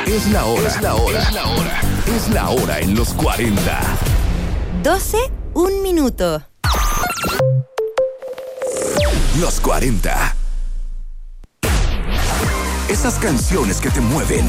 Es la hora. Es la hora. Es la hora. Es la hora en los 40. 12, 1 minuto. Los 40. Esas canciones que te mueven.